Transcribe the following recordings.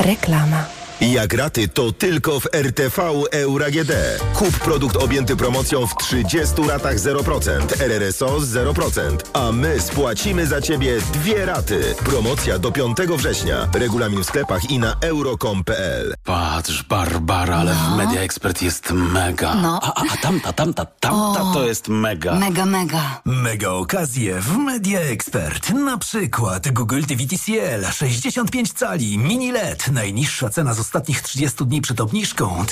Reklama. Jak raty, to tylko w RTV Euro AGD. Kup produkt objęty promocją w 30 ratach 0%, RRSO 0%, a my spłacimy za Ciebie 2 raty. Promocja do 5 września. Regulamin w sklepach i na euro.com.pl. Patrz, Barbara, ale w Media Expert jest mega. No. A tamta to jest mega. Mega. Mega okazje w Media Expert. Na przykład Google TV TCL 65 cali mini LED. Najniższa cena z ostatnich 30 dni przed obniżką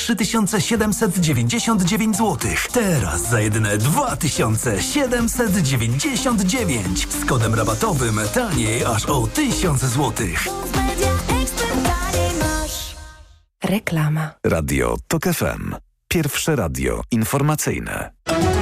3799 zł. Teraz za jedyne 2799. Z kodem rabatowym taniej aż o 1000 zł. Reklama. Radio TOK FM. Pierwsze radio informacyjne.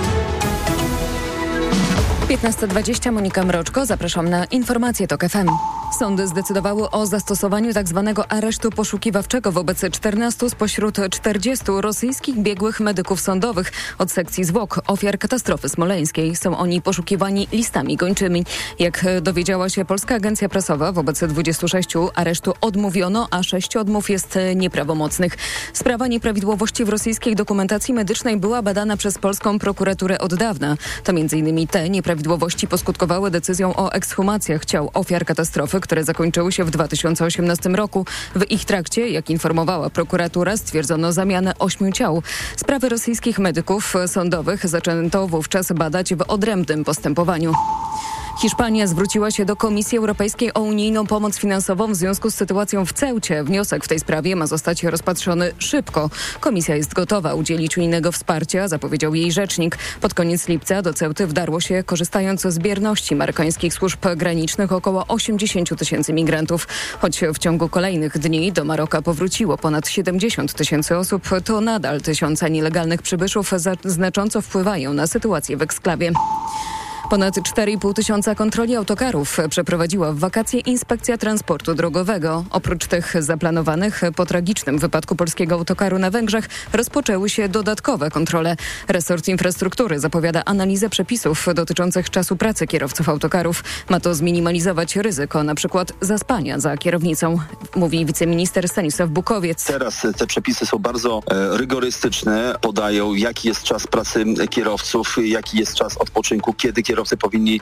15:20, Monika Mroczko, zapraszam na informacje TOK FM. Sądy zdecydowały o zastosowaniu tzw. aresztu poszukiwawczego wobec 14 spośród 40 rosyjskich biegłych medyków sądowych od sekcji zwłok ofiar katastrofy smoleńskiej. Są oni poszukiwani listami gończymi. Jak dowiedziała się Polska Agencja Prasowa, wobec 26 aresztu odmówiono, a 6 odmów jest nieprawomocnych. Sprawa nieprawidłowości w rosyjskiej dokumentacji medycznej była badana przez polską prokuraturę od dawna. To m.in. te nieprawidłowości poskutkowały decyzją o ekshumacjach ciał ofiar katastrofy, które zakończyły się w 2018 roku. W ich trakcie, jak informowała prokuratura, stwierdzono zamianę 8 ciał. Sprawy rosyjskich medyków sądowych zaczęto wówczas badać w odrębnym postępowaniu. Hiszpania zwróciła się do Komisji Europejskiej o unijną pomoc finansową w związku z sytuacją w Ceucie. Wniosek w tej sprawie ma zostać rozpatrzony szybko. Komisja jest gotowa udzielić unijnego wsparcia, zapowiedział jej rzecznik. Pod koniec lipca do Ceuty wdarło się, korzystając z bierności marokańskich służb granicznych, około 80 000 migrantów. Choć w ciągu kolejnych dni do Maroka powróciło ponad 70 000 osób, to nadal tysiące nielegalnych przybyszów znacząco wpływają na sytuację w eksklawie. Ponad 4,5 tysiąca kontroli autokarów przeprowadziła w wakacje Inspekcja Transportu Drogowego. Oprócz tych zaplanowanych po tragicznym wypadku polskiego autokaru na Węgrzech rozpoczęły się dodatkowe kontrole. Resort Infrastruktury zapowiada analizę przepisów dotyczących czasu pracy kierowców autokarów. Ma to zminimalizować ryzyko np. zaspania za kierownicą, mówi wiceminister Stanisław Bukowiec. Teraz te przepisy są bardzo rygorystyczne, podają jaki jest czas pracy kierowców, jaki jest czas odpoczynku, kiedy kierowcy powinni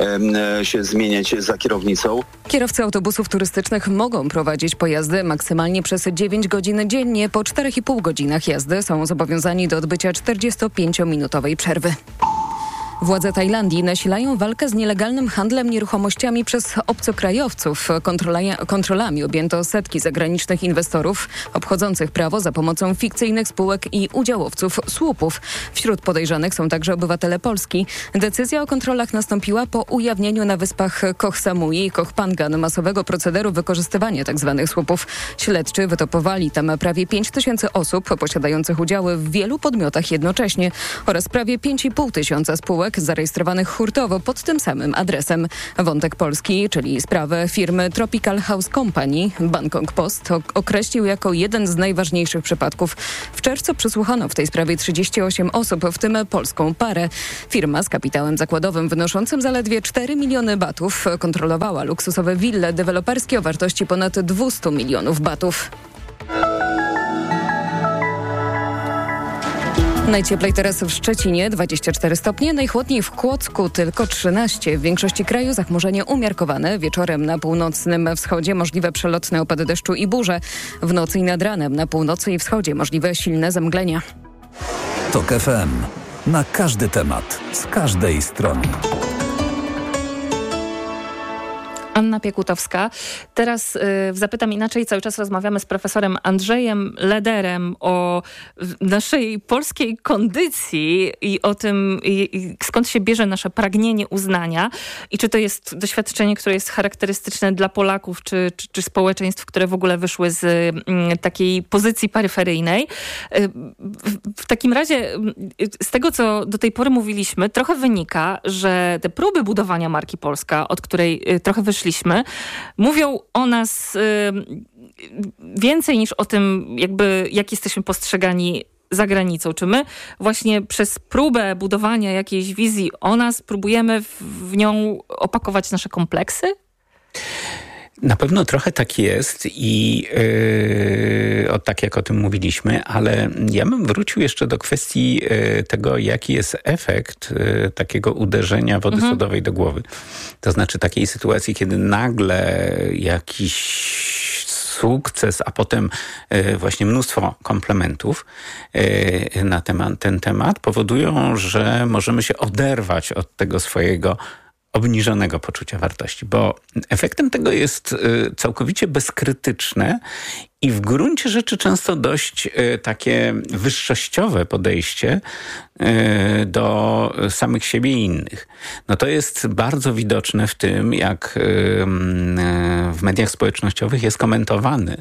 się zmieniać za kierownicą. Kierowcy autobusów turystycznych mogą prowadzić pojazdy maksymalnie przez 9 godzin dziennie. Po 4,5 godzinach jazdy są zobowiązani do odbycia 45-minutowej przerwy. Władze Tajlandii nasilają walkę z nielegalnym handlem nieruchomościami przez obcokrajowców. Kontrolami objęto setki zagranicznych inwestorów obchodzących prawo za pomocą fikcyjnych spółek i udziałowców słupów. Wśród podejrzanych są także obywatele Polski. Decyzja o kontrolach nastąpiła po ujawnieniu na wyspach Koh Samui i Koh Phangan masowego procederu wykorzystywania tzw. słupów. Śledczy wytopowali tam prawie 5 000 osób posiadających udziały w wielu podmiotach jednocześnie oraz prawie 5,5 tysiąca spółek zarejestrowanych hurtowo pod tym samym adresem. Wątek polski, czyli sprawę firmy Tropical House Company, Bangkok Post określił jako jeden z najważniejszych przypadków. W czerwcu przesłuchano w tej sprawie 38 osób, w tym polską parę. Firma z kapitałem zakładowym wynoszącym zaledwie 4 miliony batów kontrolowała luksusowe wille deweloperskie o wartości ponad 200 milionów batów. Najcieplej teraz w Szczecinie 24 stopnie, najchłodniej w Kłodzku tylko 13. W większości kraju zachmurzenie umiarkowane. Wieczorem na północnym wschodzie możliwe przelotne opady deszczu i burze. W nocy i nad ranem na północy i wschodzie możliwe silne zamglenia. TOK FM. Na każdy temat, z każdej strony. Anna Piekutowska. Teraz Zapytam Inaczej cały czas rozmawiamy z profesorem Andrzejem Lederem o naszej polskiej kondycji i o tym, skąd się bierze nasze pragnienie uznania i czy to jest doświadczenie, które jest charakterystyczne dla Polaków, czy społeczeństw, które w ogóle wyszły z takiej pozycji peryferyjnej. W takim razie z tego, co do tej pory mówiliśmy, trochę wynika, że te próby budowania marki Polska, od której trochę wyszliśmy, mówią o nas więcej niż o tym, jak jesteśmy postrzegani za granicą. Czy my właśnie przez próbę budowania jakiejś wizji o nas próbujemy w nią opakować nasze kompleksy? Na pewno trochę tak jest i tak jak o tym mówiliśmy, ale ja bym wrócił jeszcze do kwestii tego, jaki jest efekt takiego uderzenia wody sodowej do głowy. To znaczy takiej sytuacji, kiedy nagle jakiś sukces, a potem właśnie mnóstwo komplementów na ten temat powodują, że możemy się oderwać od tego swojego obniżonego poczucia wartości, bo efektem tego jest całkowicie bezkrytyczne i w gruncie rzeczy często dość takie wyższościowe podejście do samych siebie i innych. No to jest bardzo widoczne w tym, jak w mediach społecznościowych jest komentowane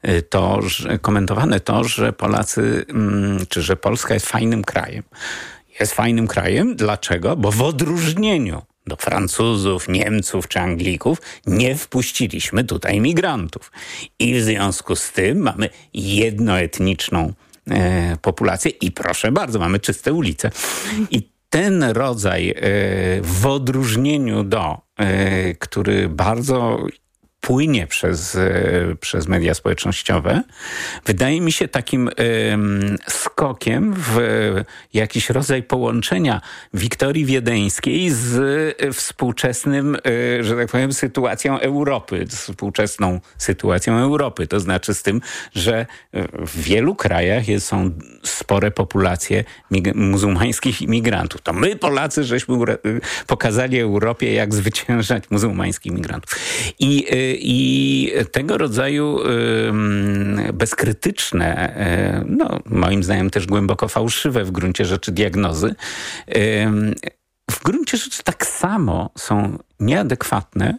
to, że Polacy, czy że Polska jest fajnym krajem. Jest fajnym krajem. Dlaczego? Bo w odróżnieniu do Francuzów, Niemców czy Anglików nie wpuściliśmy tutaj migrantów. I w związku z tym mamy jednoetniczną populację i proszę bardzo, mamy czyste ulice. I ten rodzaj w odróżnieniu który bardzo płynie przez media społecznościowe, wydaje mi się takim skokiem w jakiś rodzaj połączenia Wiktorii Wiedeńskiej z współczesnym, że tak powiem, sytuacją Europy, współczesną sytuacją Europy. To znaczy z tym, że w wielu krajach są spore populacje muzułmańskich imigrantów. To my, Polacy, żeśmy pokazali Europie, jak zwyciężać muzułmańskich imigrantów. I tego rodzaju bezkrytyczne, moim zdaniem też głęboko fałszywe w gruncie rzeczy diagnozy, w gruncie rzeczy tak samo są nieadekwatne,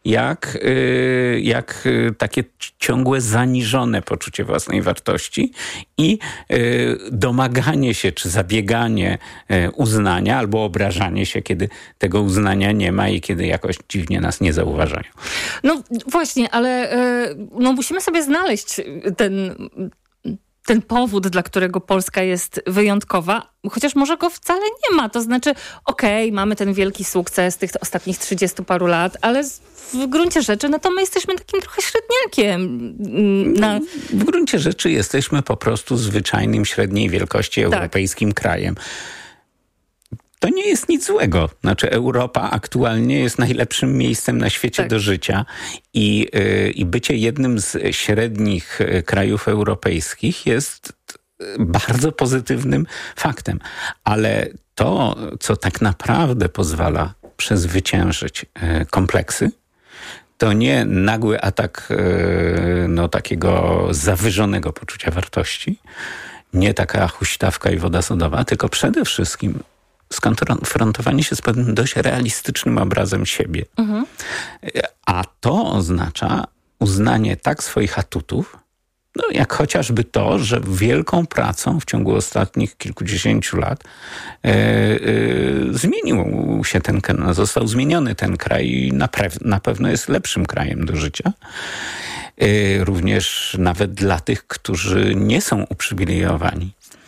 jak takie ciągłe zaniżone poczucie własnej wartości i domaganie się, czy zabieganie uznania, albo obrażanie się, kiedy tego uznania nie ma i kiedy jakoś dziwnie nas nie zauważają. No właśnie, ale musimy sobie znaleźć ten powód, dla którego Polska jest wyjątkowa, chociaż może go wcale nie ma. To znaczy, mamy ten wielki sukces tych ostatnich 30 paru lat, ale w gruncie rzeczy, to my jesteśmy takim trochę średniakiem. W gruncie rzeczy jesteśmy po prostu zwyczajnym, średniej wielkości europejskim krajem. To nie jest nic złego. Znaczy Europa aktualnie jest najlepszym miejscem na świecie do życia i bycie jednym z średnich krajów europejskich jest bardzo pozytywnym faktem. Ale to, co tak naprawdę pozwala przezwyciężyć kompleksy, to nie nagły atak takiego zawyżonego poczucia wartości, nie taka huśtawka i woda sodowa, tylko przede wszystkim skonfrontowanie się z pewnym dość realistycznym obrazem siebie. A to oznacza uznanie tak swoich atutów, jak chociażby to, że wielką pracą w ciągu ostatnich kilkudziesięciu lat zmienił się został zmieniony ten kraj i na pewno jest lepszym krajem do życia. Również nawet dla tych, którzy nie są uprzywilejowani.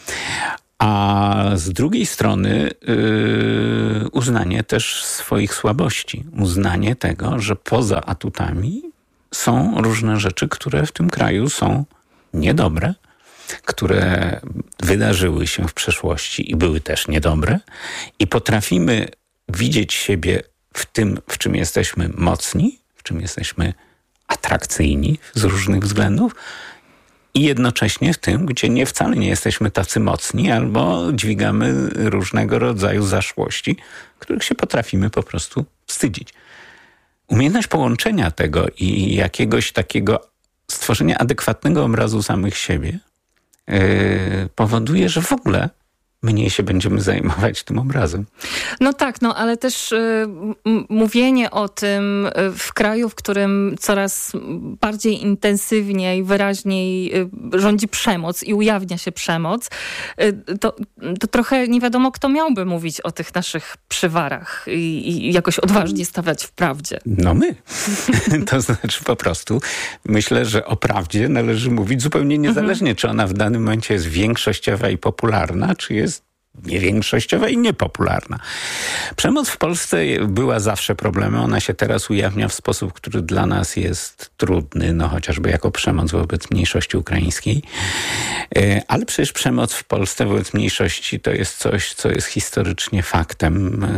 A z drugiej strony uznanie też swoich słabości. Uznanie tego, że poza atutami są różne rzeczy, które w tym kraju są niedobre, które wydarzyły się w przeszłości i były też niedobre. I potrafimy widzieć siebie w tym, w czym jesteśmy mocni, w czym jesteśmy atrakcyjni z różnych względów, i jednocześnie w tym, gdzie wcale nie jesteśmy tacy mocni albo dźwigamy różnego rodzaju zaszłości, których się potrafimy po prostu wstydzić. Umiejętność połączenia tego i jakiegoś takiego stworzenia adekwatnego obrazu samych siebie powoduje, że w ogóle mniej się będziemy zajmować tym obrazem. No tak, ale też mówienie o tym w kraju, w którym coraz bardziej intensywnie i wyraźniej rządzi przemoc i ujawnia się przemoc, to trochę nie wiadomo, kto miałby mówić o tych naszych przywarach i jakoś odważnie stawiać w prawdzie. No my. To znaczy po prostu myślę, że o prawdzie należy mówić zupełnie niezależnie, czy ona w danym momencie jest większościowa i popularna, czy jest niewiększościowa i niepopularna. Przemoc w Polsce była zawsze problemem. Ona się teraz ujawnia w sposób, który dla nas jest trudny, no chociażby jako przemoc wobec mniejszości ukraińskiej. Ale przecież przemoc w Polsce wobec mniejszości to jest coś, co jest historycznie faktem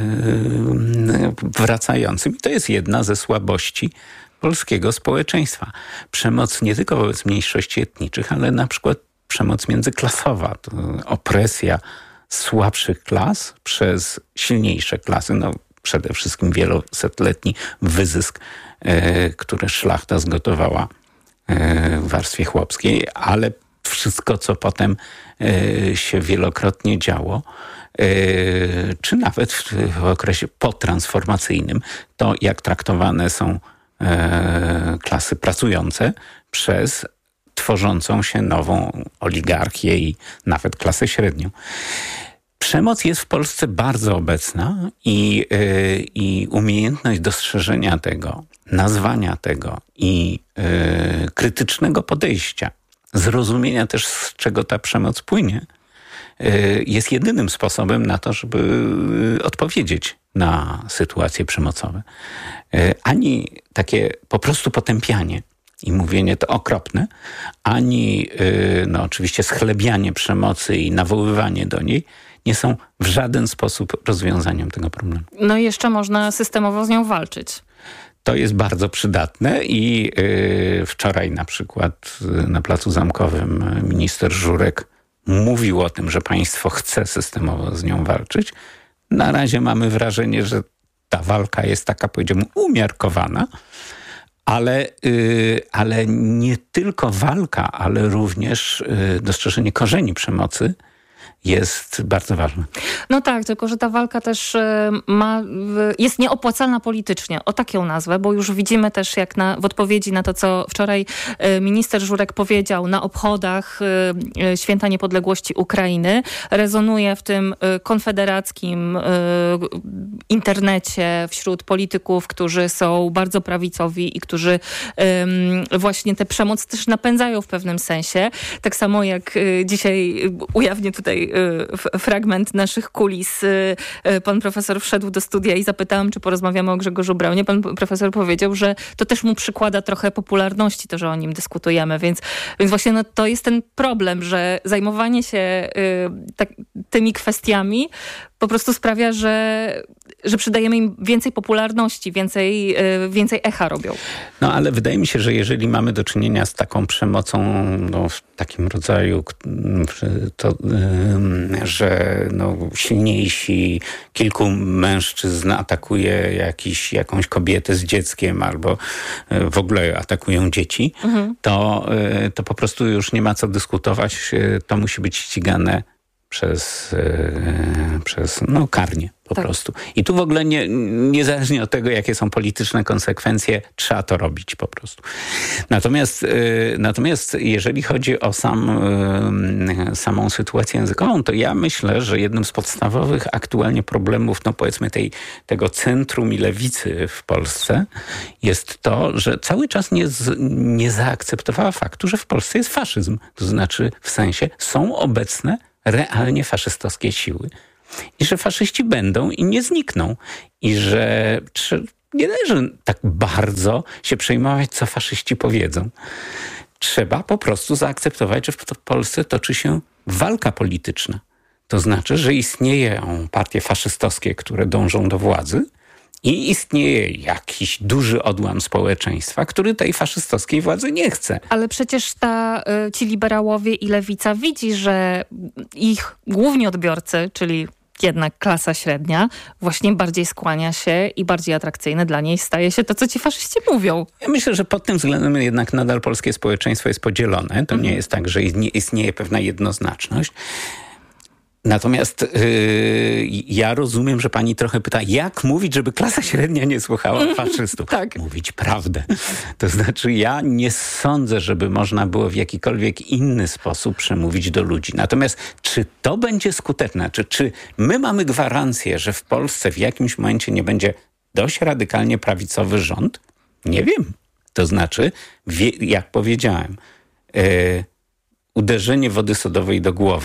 wracającym. I to jest jedna ze słabości polskiego społeczeństwa. Przemoc nie tylko wobec mniejszości etniczych, ale na przykład przemoc międzyklasowa, to opresja słabszych klas przez silniejsze klasy. No, przede wszystkim wielosetletni wyzysk, który szlachta zgotowała w warstwie chłopskiej, ale wszystko, co potem się wielokrotnie działo, czy nawet w okresie potransformacyjnym, to jak traktowane są klasy pracujące przez tworzącą się nową oligarchię i nawet klasę średnią. Przemoc jest w Polsce bardzo obecna i umiejętność dostrzeżenia tego, nazwania tego i krytycznego podejścia, zrozumienia też, z czego ta przemoc płynie, jest jedynym sposobem na to, żeby odpowiedzieć na sytuacje przemocowe. Ani takie po prostu potępianie i mówienie to okropne, ani oczywiście schlebianie przemocy i nawoływanie do niej nie są w żaden sposób rozwiązaniem tego problemu. No i jeszcze można systemowo z nią walczyć. To jest bardzo przydatne i wczoraj na przykład na Placu Zamkowym minister Żurek mówił o tym, że państwo chce systemowo z nią walczyć. Na razie mamy wrażenie, że ta walka jest taka, powiedziałbym, umiarkowana, ale nie tylko walka, ale również dostrzeżenie korzeni przemocy jest bardzo ważne. No tak, tylko że ta walka też jest nieopłacalna politycznie. O tak ją nazwę, bo już widzimy też jak w odpowiedzi na to, co wczoraj minister Żurek powiedział na obchodach Święta Niepodległości Ukrainy, rezonuje w tym konfederackim internecie wśród polityków, którzy są bardzo prawicowi i którzy właśnie tę przemoc też napędzają w pewnym sensie. Tak samo jak dzisiaj ujawnię tutaj fragment naszych kulis. Pan profesor wszedł do studia i zapytałam, czy porozmawiamy o Grzegorzu Braunie. Pan profesor powiedział, że to też mu przykłada trochę popularności, to, że o nim dyskutujemy. Więc właśnie to jest ten problem, że zajmowanie się tymi kwestiami po prostu sprawia, że przydajemy im więcej popularności, więcej echa robią. No ale wydaje mi się, że jeżeli mamy do czynienia z taką przemocą w takim rodzaju, że silniejsi, kilku mężczyzn atakuje jakąś kobietę z dzieckiem albo w ogóle atakują dzieci, to po prostu już nie ma co dyskutować. To musi być ścigane przez karnie po prostu. I tu w ogóle niezależnie od tego, jakie są polityczne konsekwencje, trzeba to robić po prostu. Natomiast jeżeli chodzi o samą sytuację językową, to ja myślę, że jednym z podstawowych aktualnie problemów, powiedzmy tego centrum i lewicy w Polsce jest to, że cały czas nie zaakceptowała faktu, że w Polsce jest faszyzm. To znaczy w sensie są obecne realnie faszystowskie siły. I że faszyści będą i nie znikną. I że nie należy tak bardzo się przejmować, co faszyści powiedzą. Trzeba po prostu zaakceptować, że w Polsce toczy się walka polityczna. To znaczy, że istnieją partie faszystowskie, które dążą do władzy i istnieje jakiś duży odłam społeczeństwa, który tej faszystowskiej władzy nie chce. Ale przecież ci liberałowie i lewica widzi, że ich główni odbiorcy, czyli jednak klasa średnia, właśnie bardziej skłania się i bardziej atrakcyjne dla niej staje się to, co ci faszyści mówią. Ja myślę, że pod tym względem jednak nadal polskie społeczeństwo jest podzielone. To nie jest tak, że istnieje pewna jednoznaczność. Natomiast ja rozumiem, że pani trochę pyta, jak mówić, żeby klasa średnia nie słuchała faszystów? Tak. Mówić prawdę. To znaczy ja nie sądzę, żeby można było w jakikolwiek inny sposób przemówić do ludzi. Natomiast czy to będzie skuteczne? Czy my mamy gwarancję, że w Polsce w jakimś momencie nie będzie dość radykalnie prawicowy rząd? Nie wiem. To znaczy, jak powiedziałem, uderzenie wody sodowej do głowy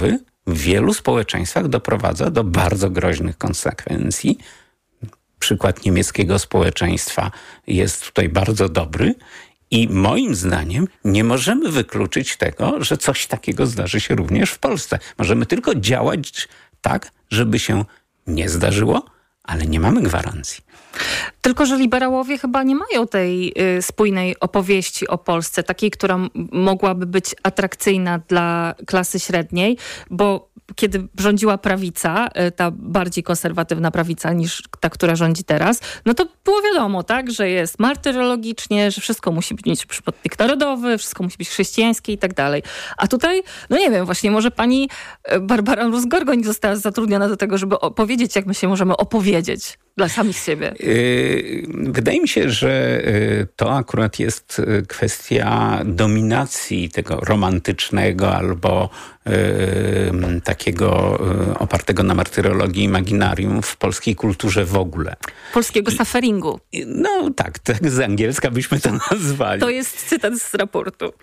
w wielu społeczeństwach doprowadza do bardzo groźnych konsekwencji. Przykład niemieckiego społeczeństwa jest tutaj bardzo dobry i moim zdaniem nie możemy wykluczyć tego, że coś takiego zdarzy się również w Polsce. Możemy tylko działać tak, żeby się nie zdarzyło, ale nie mamy gwarancji. Tylko że liberałowie chyba nie mają tej spójnej opowieści o Polsce, takiej, która mogłaby być atrakcyjna dla klasy średniej, bo kiedy rządziła prawica, ta bardziej konserwatywna prawica niż ta, która rządzi teraz, no to było wiadomo, tak, że jest martyrologicznie, że wszystko musi mieć przypadek narodowy, wszystko musi być chrześcijańskie i tak dalej. A tutaj, no nie wiem, właśnie może pani Barbara Rus-Gorgoń została zatrudniona do tego, żeby powiedzieć, jak my się możemy opowiedzieć dla samych siebie. Wydaje mi się, że to akurat jest kwestia dominacji tego romantycznego albo takiego opartego na martyrologii imaginarium w polskiej kulturze w ogóle. Polskiego sufferingu. No tak z angielska byśmy to nazwali. To jest cytat z raportu.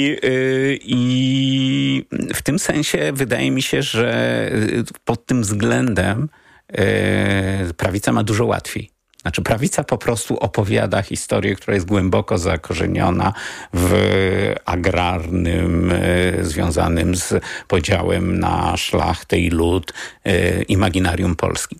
I w tym sensie wydaje mi się, że pod tym względem prawica ma dużo łatwiej. Znaczy prawica po prostu opowiada historię, która jest głęboko zakorzeniona w agrarnym, związanym z podziałem na szlachtę i lud, imaginarium polskim.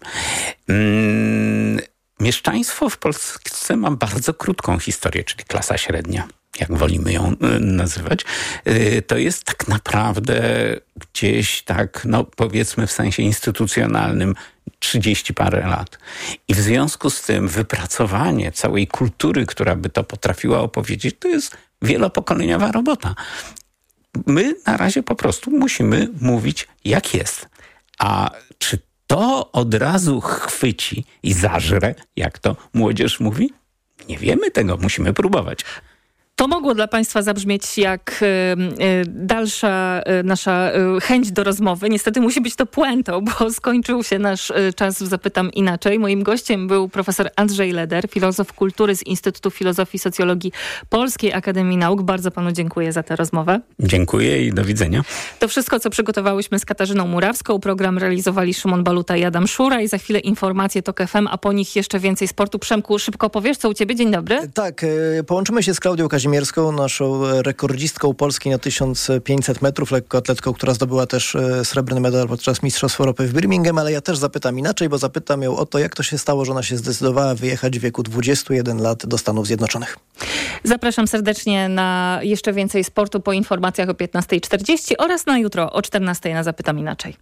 Mieszczaństwo w Polsce ma bardzo krótką historię, czyli klasa średnia, jak wolimy ją nazywać. To jest tak naprawdę gdzieś tak, no powiedzmy w sensie instytucjonalnym 30 parę lat. I w związku z tym wypracowanie całej kultury, która by to potrafiła opowiedzieć, to jest wielopokoleniowa robota. My na razie po prostu musimy mówić jak jest. A czy to od razu chwyci i zażre, jak to młodzież mówi? Nie wiemy tego, musimy próbować. To mogło dla państwa zabrzmieć jak dalsza nasza chęć do rozmowy. Niestety musi być to puentą, bo skończył się nasz czas w Zapytam Inaczej. Moim gościem był profesor Andrzej Leder, filozof kultury z Instytutu Filozofii i Socjologii Polskiej Akademii Nauk. Bardzo panu dziękuję za tę rozmowę. Dziękuję i do widzenia. To wszystko, co przygotowałyśmy z Katarzyną Murawską. Program realizowali Szymon Baluta i Adam Szura. I za chwilę informacje TOK FM, a po nich jeszcze więcej sportu. Przemku, szybko powiesz, co u ciebie? Dzień dobry. Tak, połączymy się z Klaudią Kazimierską, naszą rekordzistką Polski na 1500 metrów, lekkoatletką, która zdobyła też srebrny medal podczas Mistrzostw Europy w Birmingham, ale ja też zapytam inaczej, bo zapytam ją o to, jak to się stało, że ona się zdecydowała wyjechać w wieku 21 lat do Stanów Zjednoczonych. Zapraszam serdecznie na jeszcze więcej sportu po informacjach o 15:40 oraz na jutro o 14:00 na Zapytam Inaczej.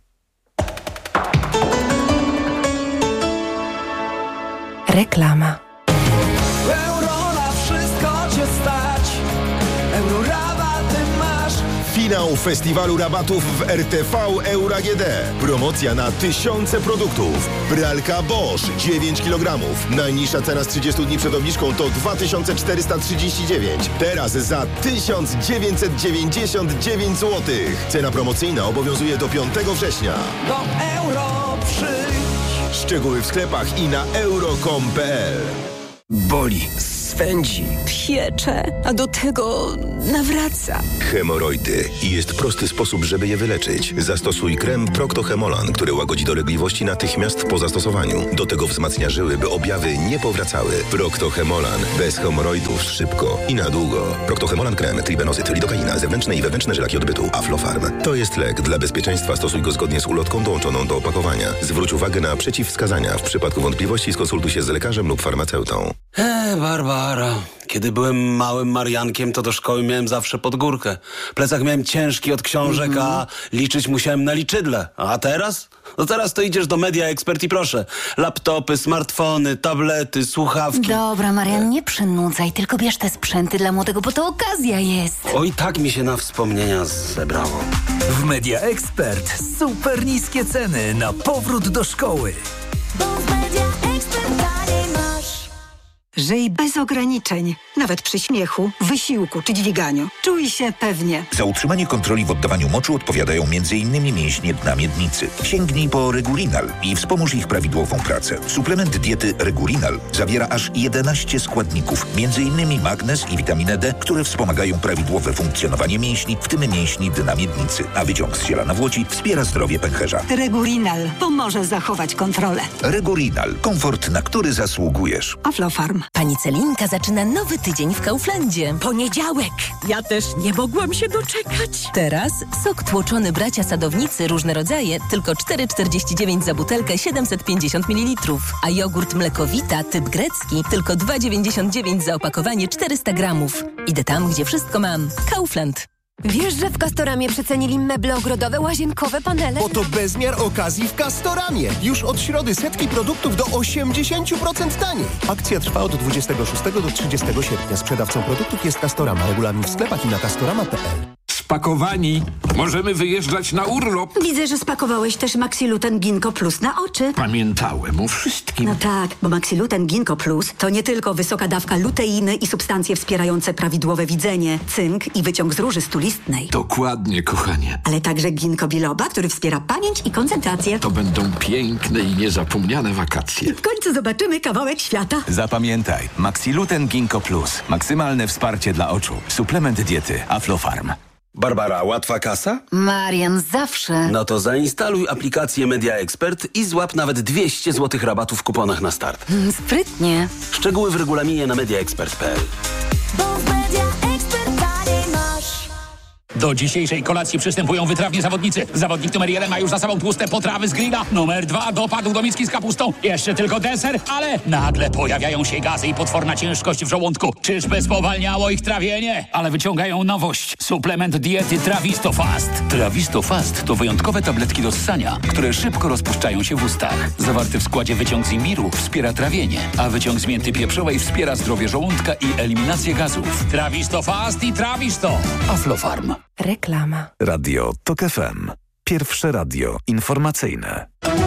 Reklama. Finał festiwalu rabatów w RTV Euro AGD. Promocja na tysiące produktów. Pralka Bosch 9 kg. Najniższa cena z 30 dni przed obniżką to 2439. Teraz za 1999 zł. Cena promocyjna obowiązuje do 5 września. Do Euro przyjdź. Szczegóły w sklepach i na euro.com.pl. Boli, swędzi, Piecze, a do tego nawraca. Hemoroidy. I jest prosty sposób, żeby je wyleczyć. Zastosuj krem Procto-Hemolan, który łagodzi dolegliwości natychmiast po zastosowaniu. Do tego wzmacnia żyły, by objawy nie powracały. Procto-Hemolan. Bez hemoroidów szybko i na długo. Procto-Hemolan krem, tribenozyt, lidokaina, zewnętrzne i wewnętrzne żelaki odbytu, Aflofarm. To jest lek. Dla bezpieczeństwa stosuj go zgodnie z ulotką dołączoną do opakowania. Zwróć uwagę na przeciwwskazania. W przypadku wątpliwości skonsultuj się z lekarzem lub farmaceutą. Barbara, kiedy byłem małym Mariankiem, to do szkoły miałem zawsze pod górkę. Plecak miałem ciężki od książek, a liczyć musiałem na liczydle. A teraz? No teraz to idziesz do Media Expert i proszę. Laptopy, smartfony, tablety, słuchawki. Dobra, Marian, nie przynudzaj, tylko bierz te sprzęty dla młodego, bo to okazja jest. Oj, tak mi się na wspomnienia zebrało. W Media Expert super niskie ceny na powrót do szkoły. Żyj bez ograniczeń. nawet przy śmiechu, wysiłku czy dźwiganiu. Czuj się pewnie. Za utrzymanie kontroli w oddawaniu moczu odpowiadają m.in. mięśnie dna miednicy. Sięgnij po Regulinal i wspomóż ich prawidłową pracę. Suplement diety Regulinal zawiera aż 11 składników, m.in. magnez i witaminę D, które wspomagają prawidłowe funkcjonowanie mięśni, w tym mięśni dna miednicy. A wyciąg z ziela nawłoci wspiera zdrowie pęcherza. Regulinal pomoże zachować kontrolę. Regulinal. Komfort, na który zasługujesz. Aflofarm. Pani Celinka zaczyna nowy tydzień w Kauflandzie. Poniedziałek. Ja też nie mogłam się doczekać. Teraz sok tłoczony Bracia Sadownicy różne rodzaje tylko 4,49 za butelkę 750 ml. A jogurt Mlekowita typ grecki tylko 2,99 za opakowanie 400 gramów. Idę tam, gdzie wszystko mam. Kaufland. Wiesz, że w Castoramie przecenili meble ogrodowe, łazienkowe, panele? Oto bezmiar okazji w Castoramie. Już od środy setki produktów do 80% taniej. Akcja trwa od 26 do 30 sierpnia. Sprzedawcą produktów jest Castorama. Regulamin w sklepach i na castorama.pl. Spakowani. Możemy wyjeżdżać na urlop. Widzę, że spakowałeś też Maxiluten Ginkgo Plus na oczy. Pamiętałem o wszystkim. No tak, bo Maxiluten Ginkgo Plus to nie tylko wysoka dawka luteiny i substancje wspierające prawidłowe widzenie, cynk i wyciąg z róży stulistnej. Dokładnie, kochanie. Ale także ginkgo biloba, który wspiera pamięć i koncentrację. To będą piękne i niezapomniane wakacje. W końcu zobaczymy kawałek świata. Zapamiętaj, Maxiluten Ginkgo Plus. Maksymalne wsparcie dla oczu. Suplement diety Aflofarm. Barbara, łatwa kasa? Marian, zawsze. No to zainstaluj aplikację Media Expert i złap nawet 200 zł rabatu w kuponach na start. Sprytnie. Szczegóły w regulaminie na mediaexpert.pl. Do dzisiejszej kolacji przystępują wytrawni zawodnicy. Zawodnik numer 1 ma już za sobą tłuste potrawy z grilla. Numer 2 dopadł do miski z kapustą. Jeszcze tylko deser, ale nagle pojawiają się gazy i potworna ciężkość w żołądku. Czyżby spowalniało ich trawienie? Ale wyciągają nowość. Suplement diety Trawisto Fast. Trawisto Fast to wyjątkowe tabletki do ssania, które szybko rozpuszczają się w ustach. Zawarty w składzie wyciąg z imbiru wspiera trawienie, a wyciąg z mięty pieprzowej wspiera zdrowie żołądka i eliminację gazów. Trawisto Fast i Trawisto. Aflofarm. Reklama. Radio TOK FM. Pierwsze radio informacyjne.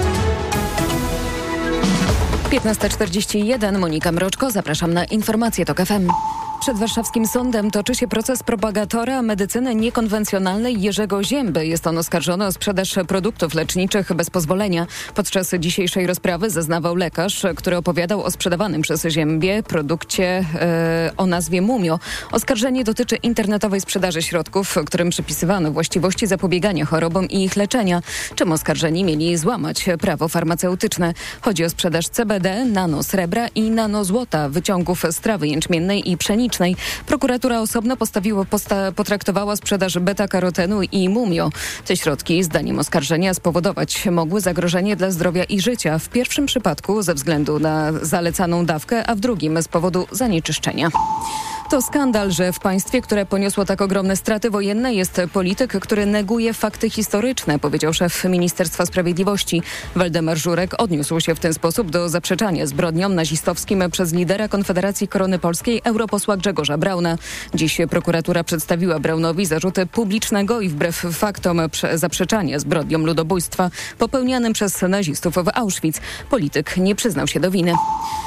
15:41. Monika Mroczko. Zapraszam na informacje TOK FM. Przed warszawskim sądem toczy się proces propagatora medycyny niekonwencjonalnej Jerzego Zięby. Jest on oskarżony o sprzedaż produktów leczniczych bez pozwolenia. Podczas dzisiejszej rozprawy zeznawał lekarz, który opowiadał o sprzedawanym przez Ziębie produkcie o nazwie Mumio. Oskarżenie dotyczy internetowej sprzedaży środków, którym przypisywano właściwości zapobiegania chorobom i ich leczenia, czym oskarżeni mieli złamać prawo farmaceutyczne. Chodzi o sprzedaż CBD, nanosrebra i nanozłota, wyciągów z trawy jęczmiennej i pszenicznej. Prokuratura osobno potraktowała sprzedaż beta-karotenu i Mumio. Te środki, zdaniem oskarżenia, spowodować mogły zagrożenie dla zdrowia i życia. W pierwszym przypadku ze względu na zalecaną dawkę, a w drugim z powodu zanieczyszczenia. To skandal, że w państwie, które poniosło tak ogromne straty wojenne, jest polityk, który neguje fakty historyczne, powiedział szef Ministerstwa Sprawiedliwości. Waldemar Żurek odniósł się w ten sposób do zaprzeczania zbrodniom nazistowskim przez lidera Konfederacji Korony Polskiej, europosła Grzegorza Brauna. Dziś prokuratura przedstawiła Braunowi zarzuty publicznego i wbrew faktom zaprzeczania zbrodniom ludobójstwa popełnianym przez nazistów w Auschwitz. Polityk nie przyznał się do winy.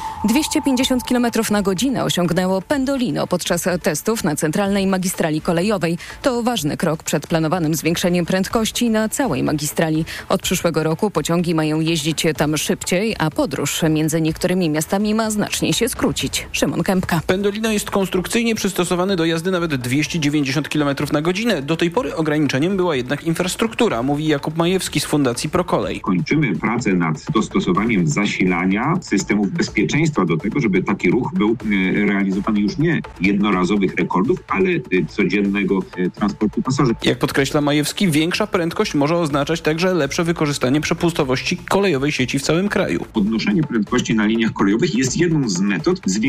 250 km na godzinę osiągnęło Pendolino podczas testów na centralnej magistrali kolejowej. To ważny krok przed planowanym zwiększeniem prędkości na całej magistrali. Od przyszłego roku pociągi mają jeździć tam szybciej, a podróż między niektórymi miastami ma znacznie się skrócić. Szymon Kępka. Pendolino jest konstrukcyjnie przystosowany do jazdy nawet 290 km na godzinę. Do tej pory ograniczeniem była jednak infrastruktura, mówi Jakub Majewski z Fundacji ProKolej. Kończymy pracę nad dostosowaniem zasilania systemów bezpieczeństwa do tego, żeby taki ruch był realizowany już nie jednorazowych rekordów, ale codziennego transportu pasażerów. Jak podkreśla Majewski, większa prędkość może oznaczać także lepsze wykorzystanie przepustowości kolejowej sieci w całym kraju. Podnoszenie prędkości na liniach kolejowych jest jedną z metod